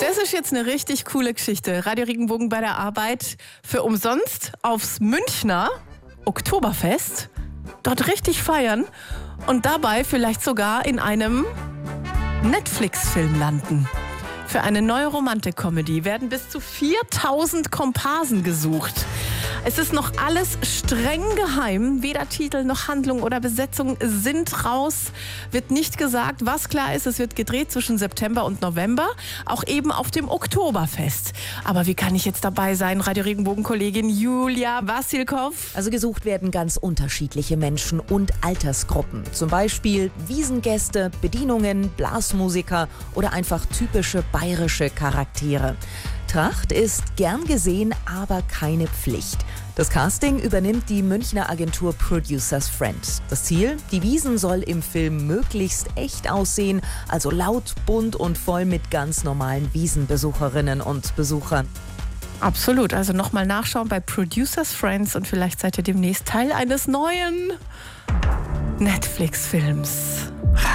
Das ist jetzt eine richtig coole Geschichte. Radio Regenbogen bei der Arbeit für umsonst aufs Münchner Oktoberfest. Dort richtig feiern und dabei vielleicht sogar in einem Netflix-Film landen. Für eine neue Romantik-Comedy werden bis zu 4000 Komparsen gesucht. Es ist noch alles streng geheim. Weder Titel noch Handlung oder Besetzung sind raus. Wird nicht gesagt. Was klar ist, es wird gedreht zwischen September und November. Auch eben auf dem Oktoberfest. Aber wie kann ich jetzt dabei sein? Radio Regenbogen-Kollegin Julia Wassilkow. Also gesucht werden ganz unterschiedliche Menschen und Altersgruppen. Zum Beispiel Wiesengäste, Bedienungen, Blasmusiker oder einfach typische bayerische Charaktere. Tracht ist gern gesehen, aber keine Pflicht. Das Casting übernimmt die Münchner Agentur Producers Friend. Das Ziel? Die Wiesn soll im Film möglichst echt aussehen, also laut, bunt und voll mit ganz normalen Wiesenbesucherinnen und Besuchern. Absolut, also nochmal nachschauen bei Producers Friends und vielleicht seid ihr demnächst Teil eines neuen Netflix-Films.